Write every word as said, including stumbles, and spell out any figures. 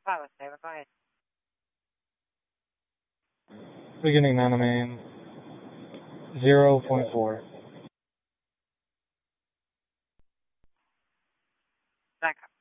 Pilot, David, go ahead. Beginning nine main, zero point four. Back up.